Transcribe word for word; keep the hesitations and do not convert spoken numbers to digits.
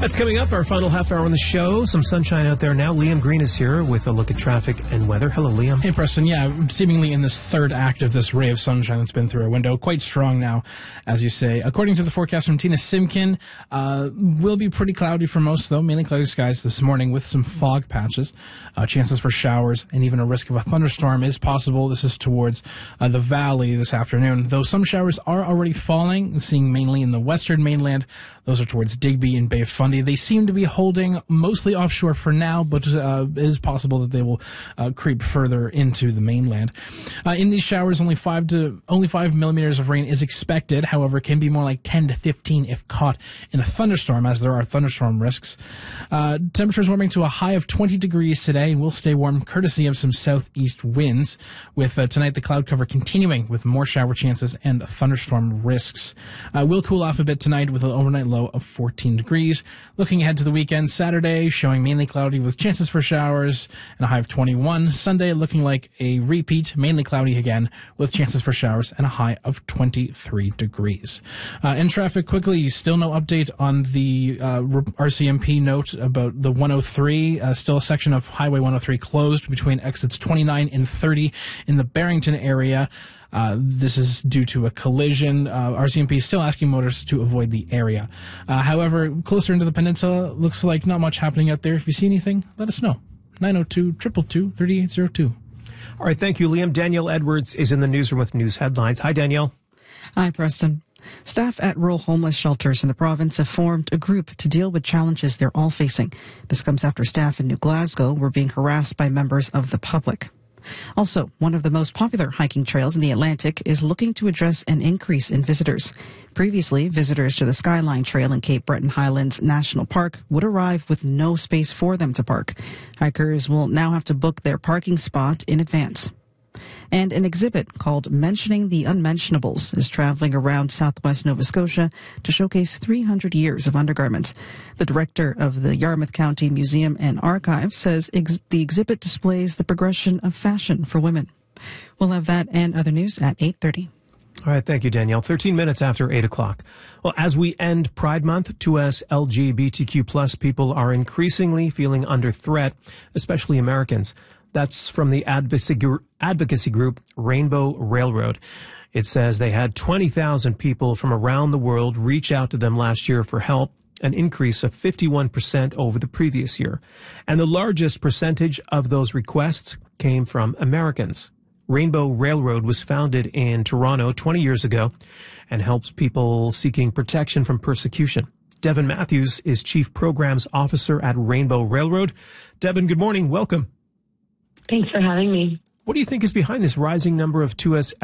That's coming up, our final half hour on the show. Some sunshine out there now. Liam Green is here with a look at traffic and weather. Hello, Liam. Hey, Preston. Yeah, seemingly in this third act of this ray of sunshine that's been through our window. Quite strong now, as you say. According to the forecast from Tina Simkin, uh, will be pretty cloudy for most, though. Mainly cloudy skies this morning with some fog patches. Uh, chances for showers and even a risk of a thunderstorm is possible. This is towards uh, the valley this afternoon, though some showers are already falling, seeing mainly in the western mainland. Those are towards Digby and Bay of Fundy. They seem to be holding mostly offshore for now, but uh, it is possible that they will uh, creep further into the mainland. Uh, in these showers, only five to only five millimeters of rain is expected. However, it can be more like ten to fifteen if caught in a thunderstorm, as there are thunderstorm risks. Uh, temperatures warming to a high of twenty degrees today. Will stay warm courtesy of some southeast winds, with uh, tonight the cloud cover continuing with more shower chances and thunderstorm risks. Uh, will cool off a bit tonight with an overnight low of fourteen degrees. Looking ahead to the weekend, Saturday showing mainly cloudy with chances for showers and a high of twenty-one. Sunday looking like a repeat, mainly cloudy again with chances for showers and a high of twenty-three degrees. Uh, in traffic quickly, still no update on the uh, R C M P note about the one oh three. Uh, still a section of Highway one oh three closed between exits twenty-nine and thirty in the Barrington area. Uh, this is due to a collision. Uh, R C M P is still asking motorists to avoid the area. Uh, however, closer into the peninsula, looks like not much happening out there. If you see anything, let us know. nine oh two, two two two, three eight oh two. All right, thank you, Liam. Danielle Edwards is in the newsroom with news headlines. Hi, Danielle. Hi, Preston. Staff at rural homeless shelters in the province have formed a group to deal with challenges they're all facing. This comes after staff in New Glasgow were being harassed by members of the public. Also, one of the most popular hiking trails in the Atlantic is looking to address an increase in visitors. Previously, visitors to the Skyline Trail in Cape Breton Highlands National Park would arrive with no space for them to park. Hikers will now have to book their parking spot in advance. And an exhibit called Mentioning the Unmentionables is traveling around southwest Nova Scotia to showcase three hundred years of undergarments. The director of the Yarmouth County Museum and Archive says ex- the exhibit displays the progression of fashion for women. We'll have that and other news at eight thirty. All right, thank you, Danielle. thirteen minutes after eight o'clock. Well, as we end Pride Month, two S L G B T Q plus people are increasingly feeling under threat, especially Americans. That's from the advocacy group Rainbow Railroad. It says they had twenty thousand people from around the world reach out to them last year for help, an increase of fifty-one percent over the previous year. And the largest percentage of those requests came from Americans. Rainbow Railroad was founded in Toronto twenty years ago and helps people seeking protection from persecution. Devin Matthews is Chief Programs Officer at Rainbow Railroad. Devin, good morning. Welcome. Thanks for having me. What do you think is behind this rising number of two S